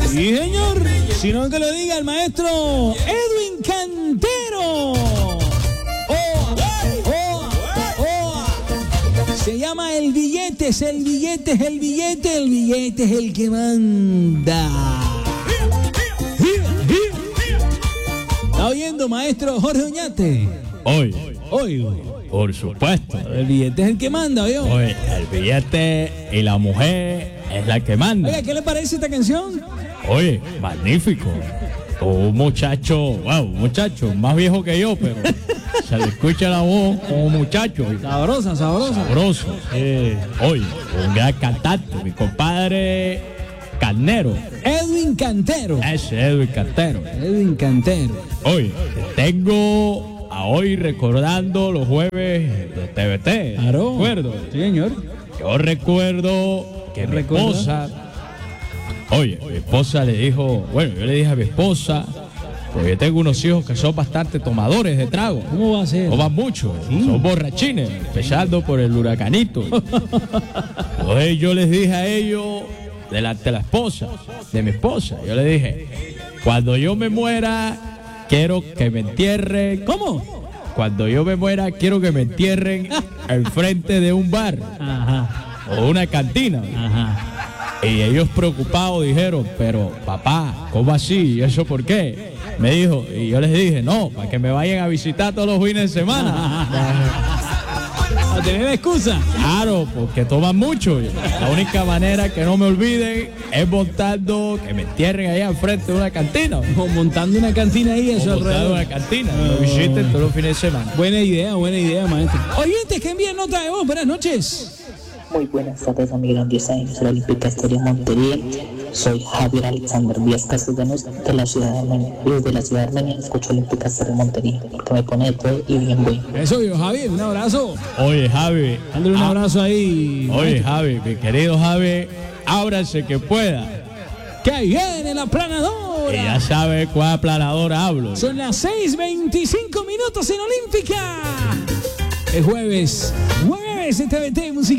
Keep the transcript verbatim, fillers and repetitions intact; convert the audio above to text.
Sí, señor. Sino que lo diga el maestro Edwin Cantero. Oh, oh, oh. Se llama el billete, es el billete, es el billete, el billete es el que manda. ¿Está oyendo, maestro Jorge Oñate? Hoy, Hoy, por supuesto. el billete es el que manda, ¿oyó? Hoy, el billete y la mujer es la que manda. Oiga, ¿qué le parece esta canción? Oye, magnífico. Un muchacho, wow, un muchacho más viejo que yo, pero se le escucha la voz como un muchacho. Sabrosa, sabrosa. Sabroso. Eh, oye, un gran cantante, mi compadre Carnero. Edwin Cantero. Ese Edwin Cantero. Edwin Cantero. Oye, tengo a hoy recordando los jueves de T V T. Claro. ¿Recuerdo? Sí, señor. Yo recuerdo que mi ¿Recuerda? esposa, oye, mi esposa le dijo, bueno, yo le dije a mi esposa, porque yo tengo unos hijos que son bastante tomadores de trago. ¿Cómo va a ser? Toman mucho, Sí. son borrachines, empezando por el huracanito. Entonces yo les dije a ellos, delante de la esposa, de mi esposa, yo le dije, cuando yo me muera, quiero que me entierren. ¿Cómo? Cuando yo me muera, quiero que me entierren al frente de un bar Ajá, o una cantina. ajá. Y ellos preocupados dijeron, pero papá, ¿cómo así? ¿Y eso por qué? Me dijo, y yo les dije, no, para que me vayan a visitar todos los fines de semana. A tener excusa. Claro, porque toman mucho. La única manera que no me olviden es montando, que me entierren allá al frente de una cantina. O montando una cantina ahí, O eso montando alrededor. una cantina, me visiten todos los fines de semana. Buena idea, buena idea, maestro. Oyentes que envíen nota de voz, buenas noches. Muy buenas tardes, amiga diez años de la Olímpica Estéreo Montería. Soy Javier Alexander Díaz Castellanos de la ciudad de Armenia. Y desde la ciudad de Armenia escucho Olímpica Estéreo Montería, porque me pone de todo y bien bueno. Eso, yo, Javi, un abrazo. Oye, Javi. Dándole un ah, abrazo ahí. Oye, Javi, mi querido Javi, ábrase que pueda. Que viene la Y planadora. ya sabe cuál aplanadora hablo. Son las seis veinticinco minutos en Olímpica. Es jueves, jueves de T V T Música.